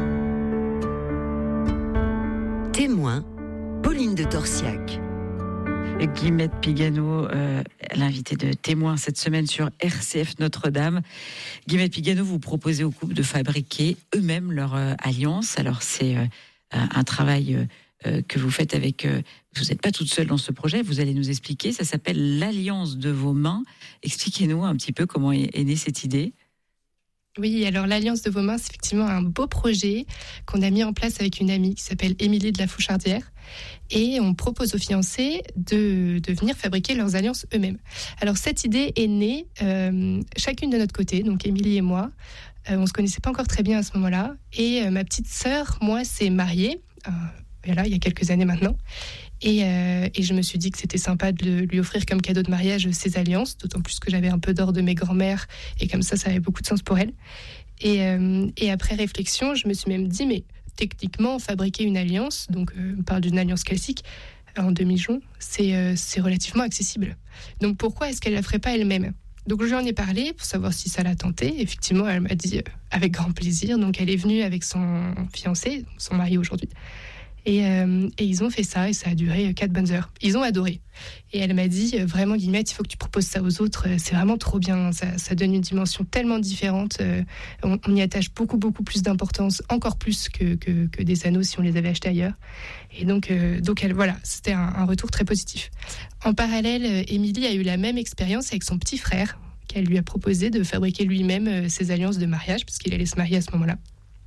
Témoin, Pauline de Torsiac. Guillemette Pigano, euh, l'invitée de Témoin cette semaine sur R C F Notre-Dame. Guillemette Pigano, vous proposez aux couples de fabriquer eux-mêmes leur euh, alliance. Alors c'est euh, un travail euh, que vous faites avec... Euh, vous n'êtes pas toute seule dans ce projet, vous allez nous expliquer. Ça s'appelle l'Alliance de vos mains. Expliquez-nous un petit peu comment est, est née cette idée. Oui, alors l'Alliance de vos mains, c'est effectivement un beau projet qu'on a mis en place avec une amie qui s'appelle Émilie de la Fouchardière. Et on propose aux fiancés de, de venir fabriquer leurs alliances eux-mêmes. Alors cette idée est née euh, chacune de notre côté, donc Émilie et moi. Euh, on ne se connaissait pas encore très bien à ce moment-là. Et euh, ma petite sœur, moi, s'est mariée, euh, voilà, il y a quelques années maintenant. Et, euh, et je me suis dit que c'était sympa de le, lui offrir comme cadeau de mariage ses alliances, d'autant plus que j'avais un peu d'or de mes grands-mères, et comme ça, ça avait beaucoup de sens pour elle. Et, euh, et après réflexion, je me suis même dit, mais techniquement, fabriquer une alliance, donc euh, on parle d'une alliance classique, en demi-jonc, c'est, euh, c'est relativement accessible. Donc pourquoi est-ce qu'elle ne la ferait pas elle-même ? Donc je lui en ai parlé pour savoir si ça la tentait. Effectivement, elle m'a dit euh, avec grand plaisir. Donc elle est venue avec son fiancé, son mari aujourd'hui. Et, euh, et ils ont fait ça et ça a duré quatre bonnes heures. Ils ont adoré. Et elle m'a dit, vraiment Guillemette, il faut que tu proposes ça aux autres, c'est vraiment trop bien, ça, ça donne une dimension tellement différente, on, on y attache beaucoup beaucoup plus d'importance, encore plus que, que, que des anneaux si on les avait achetés ailleurs. Et donc, euh, donc elle, voilà, c'était un, un retour très positif. En parallèle, Émilie a eu la même expérience avec son petit frère, qu'elle lui a proposé de fabriquer lui-même ses alliances de mariage, puisqu'il allait se marier à ce moment-là.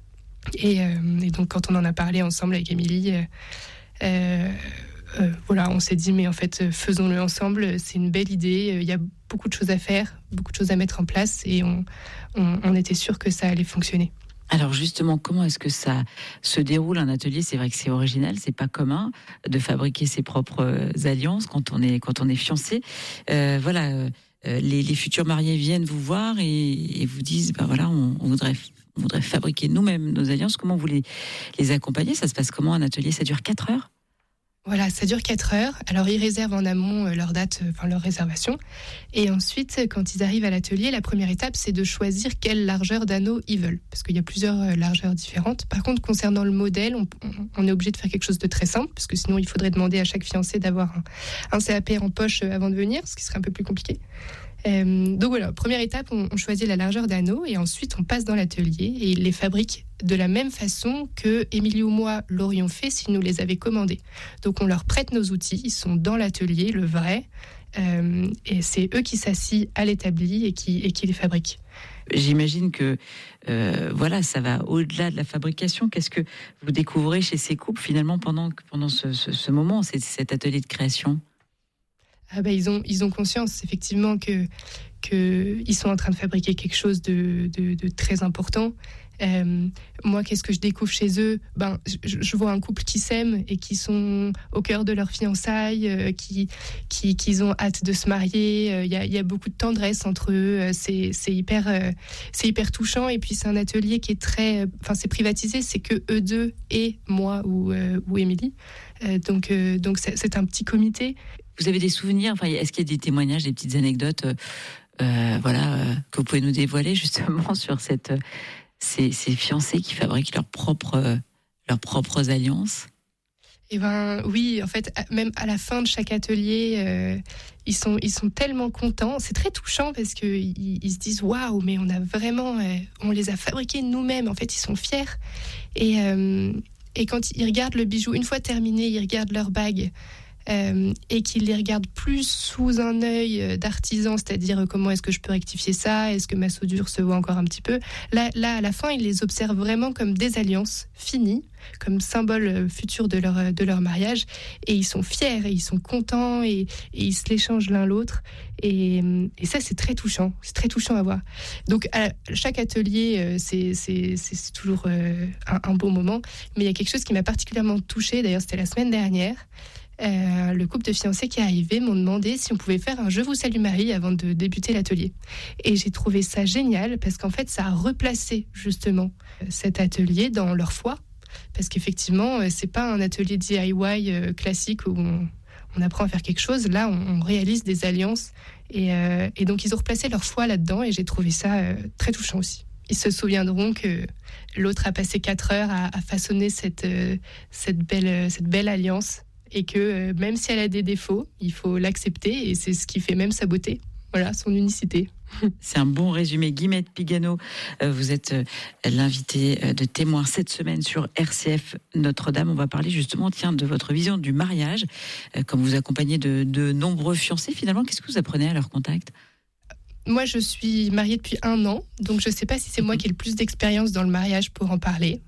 Et, euh, et donc quand on en a parlé ensemble avec Émilie, euh, euh, euh, voilà, on s'est dit mais en fait faisons-le ensemble, c'est une belle idée, il y a beaucoup de choses à faire, beaucoup de choses à mettre en place et on, on, on était sûr que ça allait fonctionner. Alors justement, comment est-ce que ça se déroule un atelier ? C'est vrai que c'est original, c'est pas commun de fabriquer ses propres alliances quand on est quand on est fiancé. Euh, voilà, euh, les, les futurs mariés viennent vous voir et, et vous disent ben voilà, on, on voudrait on voudrait fabriquer nous-mêmes nos alliances. Comment vous les les accompagnez ? Ça se passe comment un atelier ? Ça dure quatre heures ? Voilà, ça dure quatre heures. Alors, ils réservent en amont leur date, enfin leur réservation. Et ensuite, quand ils arrivent à l'atelier, la première étape, c'est de choisir quelle largeur d'anneau ils veulent. Parce qu'il y a plusieurs largeurs différentes. Par contre, concernant le modèle, on, on est obligé de faire quelque chose de très simple, parce que sinon, il faudrait demander à chaque fiancé d'avoir un, un C A P en poche avant de venir, ce qui serait un peu plus compliqué. Euh, donc voilà, première étape, on, on choisit la largeur d'anneau et ensuite on passe dans l'atelier et ils les fabriquent de la même façon que Émilie ou moi l'aurions fait s'ils nous les avaient commandés. Donc on leur prête nos outils, ils sont dans l'atelier, le vrai, euh, et c'est eux qui s'assient à l'établi et qui, et qui les fabriquent. J'imagine que euh, voilà, ça va au-delà de la fabrication. Qu'est-ce que vous découvrez chez ces couples finalement pendant, pendant ce, ce, ce moment, cet atelier de création ? Ah ben, ils ont, ils ont conscience effectivement que, que ils sont en train de fabriquer quelque chose de, de, de très important. Euh, moi, qu'est-ce que je découvre chez eux ? Ben, je, je vois un couple qui s'aime et qui sont au cœur de leur fiançailles, euh, qui, qui, qui ont hâte de se marier. Il euh, y, a, y a beaucoup de tendresse entre eux. C'est, c'est hyper, euh, c'est hyper touchant. Et puis c'est un atelier qui est très, enfin c'est privatisé. C'est que eux deux et moi ou euh, ou Émilie. Euh, donc euh, donc c'est, c'est un petit comité. Vous avez des souvenirs, enfin, est-ce qu'il y a des témoignages, des petites anecdotes euh, voilà, euh, que vous pouvez nous dévoiler justement sur cette, euh, ces, ces fiancés qui fabriquent leurs propres, euh, leurs propres alliances ? Eh ben oui, en fait, même à la fin de chaque atelier, euh, ils sont ils sont tellement contents. C'est très touchant parce que ils, ils se disent waouh, mais on a vraiment, euh, on les a fabriqués nous-mêmes. En fait, ils sont fiers. Et euh, et quand ils regardent le bijou, une fois terminé, ils regardent leur bague. Euh, et qu'ils les regardent plus sous un œil d'artisan, c'est-à-dire comment est-ce que je peux rectifier ça, est-ce que ma soudure se voit encore un petit peu. Là, là à la fin, ils les observent vraiment comme des alliances finies, comme symbole futur de leur, de leur mariage, et ils sont fiers, et ils sont contents, et, et ils se l'échangent l'un l'autre, et, et ça, c'est très touchant, c'est très touchant à voir. Donc, à chaque atelier, c'est, c'est, c'est, c'est toujours un, un beau moment, mais il y a quelque chose qui m'a particulièrement touchée, d'ailleurs, c'était la semaine dernière. Euh, le couple de fiancés qui est arrivé m'ont demandé si on pouvait faire un « Je vous salue Marie » avant de débuter l'atelier. Et j'ai trouvé ça génial parce qu'en fait, ça a replacé justement cet atelier dans leur foi. Parce qu'effectivement, c'est pas un atelier D I Y classique où on, on apprend à faire quelque chose. Là, on, on réalise des alliances. Et, euh, et donc, ils ont replacé leur foi là-dedans et j'ai trouvé ça euh, très touchant aussi. Ils se souviendront que l'autre a passé quatre heures à, à façonner cette, euh, cette, belle, cette belle alliance. Et que euh, même si elle a des défauts, il faut l'accepter et c'est ce qui fait même sa beauté, voilà, son unicité. C'est un bon résumé. Guillemette Pigano, euh, vous êtes euh, l'invitée euh, de témoin cette semaine sur R C F Notre-Dame. On va parler justement tiens, de votre vision du mariage, euh, comme vous accompagnez de, de nombreux fiancés. Finalement, qu'est-ce que vous apprenez à leur contact ? Moi, je suis mariée depuis un an, donc je ne sais pas si c'est moi qui ai le plus d'expérience dans le mariage pour en parler.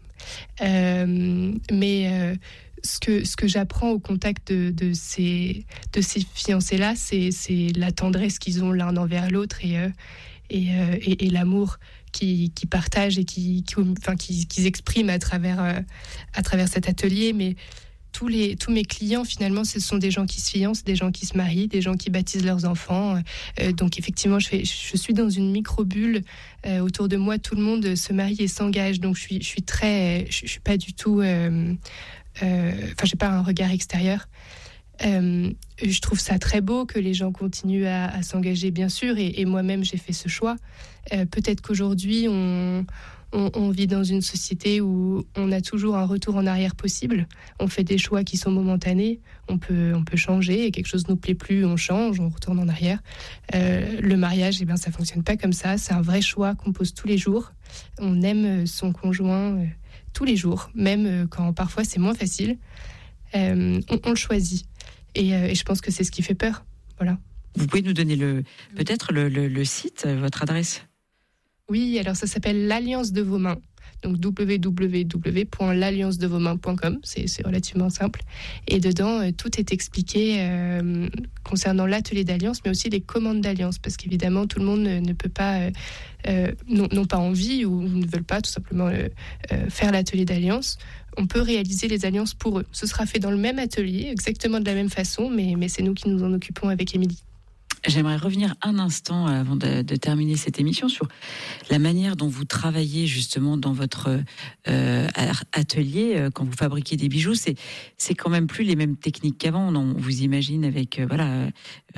Euh, mais... Euh, Ce que, ce que j'apprends au contact de, de, ces, de ces fiancés-là, c'est, c'est la tendresse qu'ils ont l'un envers l'autre et, euh, et, euh, et, et l'amour qu'ils, qu'ils partagent et qu'ils, qu'ils, enfin, qu'ils, qu'ils expriment à travers, euh, à travers cet atelier. Mais tous, les, tous mes clients, finalement, ce sont des gens qui se fiancent, des gens qui se marient, des gens qui baptisent leurs enfants. Euh, donc, effectivement, je, fais, je suis dans une micro-bulle. Euh, autour de moi, tout le monde se marie et s'engage. Donc, je suis, je suis très... Je ne suis pas du tout... Euh, Enfin, euh, j'ai pas un regard extérieur. Euh, je trouve ça très beau que les gens continuent à, à s'engager, bien sûr, et, et moi-même j'ai fait ce choix. Euh, peut-être qu'aujourd'hui on, on, on vit dans une société où on a toujours un retour en arrière possible. On fait des choix qui sont momentanés, on peut, on peut changer, et quelque chose ne nous plaît plus, on change, on retourne en arrière. Euh, le mariage, eh bien, ça ne fonctionne pas comme ça, c'est un vrai choix qu'on pose tous les jours. On aime son conjoint euh, tous les jours, même euh, quand parfois c'est moins facile. Euh, on, on le choisit. Et, euh, et je pense que c'est ce qui fait peur. Voilà. Vous pouvez nous donner le, peut-être le, le, le site, votre adresse ? Oui, alors ça s'appelle l'Alliance de vos mains. Donc w w w point l'alliance de vos mains point com, c'est, c'est relativement simple. Et dedans, euh, tout est expliqué euh, concernant l'atelier d'Alliance, mais aussi les commandes d'Alliance, parce qu'évidemment, tout le monde ne, ne peut pas, euh, euh, n'ont, n'ont pas envie ou ne veulent pas tout simplement euh, euh, faire l'atelier d'Alliance. On peut réaliser les alliances pour eux. Ce sera fait dans le même atelier, exactement de la même façon, mais, mais c'est nous qui nous en occupons avec Émilie. J'aimerais revenir un instant avant de, de terminer cette émission sur la manière dont vous travaillez justement dans votre euh, atelier euh, quand vous fabriquez des bijoux. C'est, c'est quand même plus les mêmes techniques qu'avant. On vous imagine avec euh, voilà euh,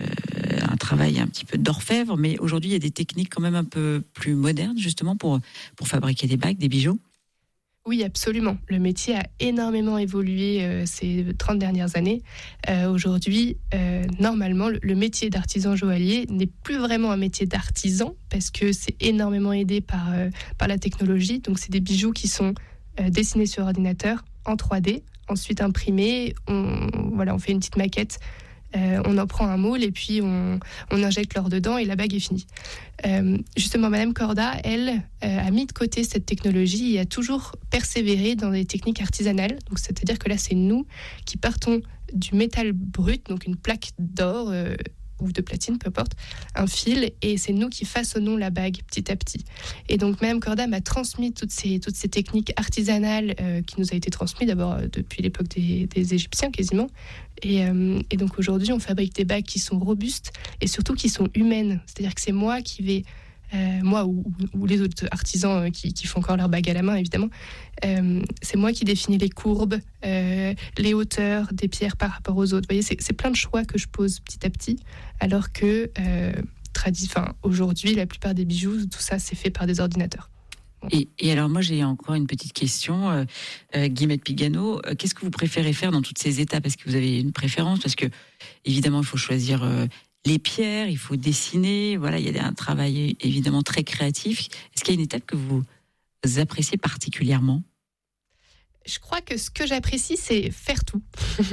un travail un petit peu d'orfèvre, mais aujourd'hui il y a des techniques quand même un peu plus modernes justement pour, pour fabriquer des bagues, des bijoux. Oui, absolument. Le métier a énormément évolué euh, ces trente dernières années. Euh, aujourd'hui, euh, normalement, le, le métier d'artisan joaillier n'est plus vraiment un métier d'artisan parce que c'est énormément aidé par, euh, par la technologie. Donc, c'est des bijoux qui sont euh, dessinés sur ordinateur en trois D, ensuite imprimés. On, voilà, on fait une petite maquette. Euh, on en prend un moule et puis on, on injecte l'or dedans et la bague est finie. Euh, justement, Madame Corda, elle, euh, a mis de côté cette technologie et a toujours persévéré dans des techniques artisanales. Donc, c'est-à-dire que là, c'est nous qui partons du métal brut, donc une plaque d'or euh, ou de platine, peu importe, un fil, et c'est nous qui façonnons la bague petit à petit. Et donc, Madame Corda m'a transmis toutes ces, toutes ces techniques artisanales euh, qui nous a été transmises d'abord euh, depuis l'époque des, des Égyptiens quasiment. Et, euh, et donc aujourd'hui, on fabrique des bagues qui sont robustes et surtout qui sont humaines. C'est-à-dire que c'est moi qui vais, euh, moi ou, ou les autres artisans qui, qui font encore leurs bagues à la main, évidemment, euh, c'est moi qui définis les courbes, euh, les hauteurs des pierres par rapport aux autres. Vous voyez, c'est, c'est plein de choix que je pose petit à petit, alors que euh, tradi- enfin, aujourd'hui, la plupart des bijoux, tout ça, c'est fait par des ordinateurs. Et, et alors moi j'ai encore une petite question, euh, euh, Guillemette Pigano, euh, qu'est-ce que vous préférez faire dans toutes ces étapes ? Est-ce que vous avez une préférence ? Parce que évidemment il faut choisir euh, les pierres, il faut dessiner, voilà, il y a un travail évidemment très créatif. Est-ce qu'il y a une étape que vous appréciez particulièrement ? Je crois que ce que j'apprécie, c'est faire tout.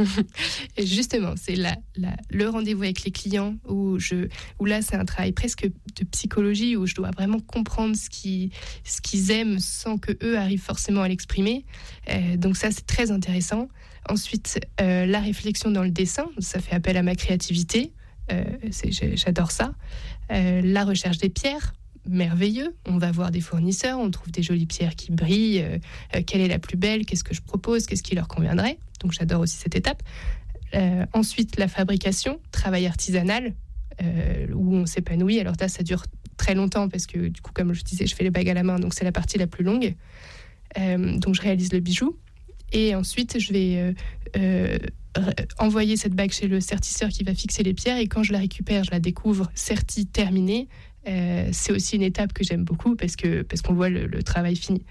Et justement, c'est la, la, le rendez-vous avec les clients où, je, où là, c'est un travail presque de psychologie, où je dois vraiment comprendre ce, qui, ce qu'ils aiment sans qu'eux arrivent forcément à l'exprimer. Euh, donc ça, c'est très intéressant. Ensuite, euh, la réflexion dans le dessin, ça fait appel à ma créativité. Euh, c'est, j'adore ça. Euh, la recherche des pierres. Merveilleux, on va voir des fournisseurs, on trouve des jolies pierres qui brillent, euh, euh, quelle est la plus belle, qu'est-ce que je propose, qu'est-ce qui leur conviendrait, donc j'adore aussi cette étape. Euh, ensuite la fabrication, travail artisanal, euh, où on s'épanouit, alors là ça dure très longtemps parce que du coup comme je disais je fais les bagues à la main, donc c'est la partie la plus longue, euh, donc je réalise le bijou, et ensuite je vais euh, euh, envoyer cette bague chez le sertisseur qui va fixer les pierres, et quand je la récupère, je la découvre sertie, terminée. Euh, c'est aussi une étape que j'aime beaucoup parce, que, parce qu'on voit le, le travail fini.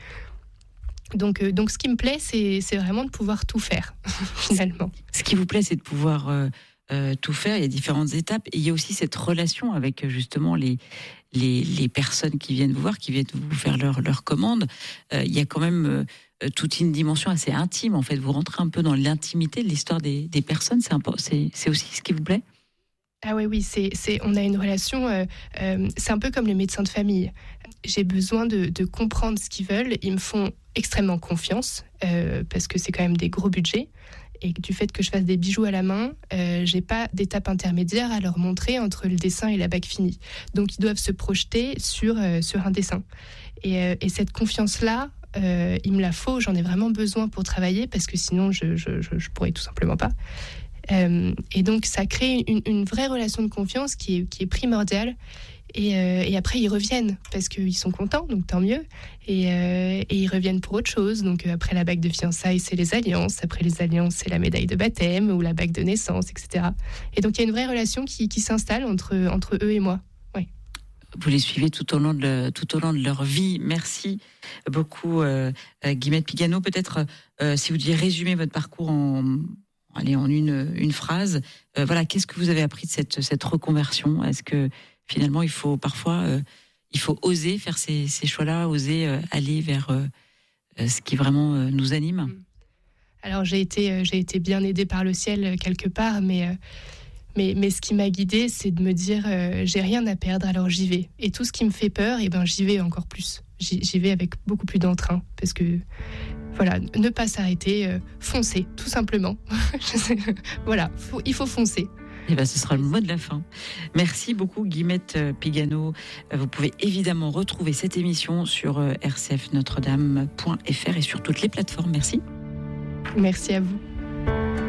Donc, euh, donc ce qui me plaît, c'est, c'est vraiment de pouvoir tout faire, finalement. Ce qui vous plaît, c'est de pouvoir euh, euh, tout faire. Il y a différentes étapes. Et il y a aussi cette relation avec justement les, les, les personnes qui viennent vous voir, qui viennent vous faire leur, leur commande. Euh, il y a quand même euh, toute une dimension assez intime. En fait, vous rentrez un peu dans l'intimité de l'histoire des, des personnes. C'est, impo- c'est, c'est aussi ce qui vous plaît ? Ah oui, oui, c'est, c'est, on a une relation, euh, euh, c'est un peu comme les médecins de famille. J'ai besoin de, de comprendre ce qu'ils veulent. Ils me font extrêmement confiance euh, parce que c'est quand même des gros budgets. Et du fait que je fasse des bijoux à la main, euh, j'ai pas d'étape intermédiaire à leur montrer entre le dessin et la bague finie. Donc ils doivent se projeter sur, euh, sur un dessin. Et, euh, et cette confiance-là, euh, il me la faut, j'en ai vraiment besoin pour travailler parce que sinon je, je, je, je pourrais tout simplement pas. Euh, et donc ça crée une, une vraie relation de confiance qui est, qui est primordiale. Et, euh, et après, ils reviennent parce qu'ils sont contents, donc tant mieux. Et, euh, et ils reviennent pour autre chose. Donc euh, après la bague de fiançailles, c'est les alliances. Après les alliances, c'est la médaille de baptême ou la bague de naissance, et cetera. Et donc il y a une vraie relation qui, qui s'installe entre, entre eux et moi. Ouais. Vous les suivez tout au long de, le, tout au long de leur vie. Merci beaucoup, euh, Guillemette Pigano. Peut-être, euh, si vous deviez résumer votre parcours en, allez, en une, une phrase, euh, voilà, qu'est-ce que vous avez appris de cette, cette reconversion ? Est-ce que finalement, il faut parfois, euh, il faut oser faire ces, ces choix-là, oser euh, aller vers euh, ce qui vraiment euh, nous anime. Alors j'ai été, euh, j'ai été bien aidée par le ciel euh, quelque part, mais, euh, mais, mais ce qui m'a guidée, c'est de me dire, euh, j'ai rien à perdre, alors j'y vais. Et tout ce qui me fait peur, eh ben, j'y vais encore plus. J'y, j'y vais avec beaucoup plus d'entrain, parce que voilà, ne pas s'arrêter, euh, foncer, tout simplement. Voilà, faut, il faut foncer. Eh ben, ce sera le mot de la fin. Merci beaucoup, Guillemette Pigano. Vous pouvez évidemment retrouver cette émission sur r c f notre dame point f r et sur toutes les plateformes. Merci. Merci à vous.